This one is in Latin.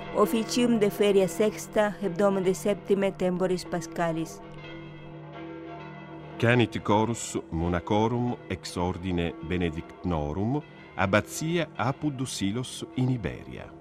officium de feria sexta, hebdomade de septime temporis pascalis. Canit chorus monacorum ex ordine benedictnorum, abbazia Apud Silos in Iberia.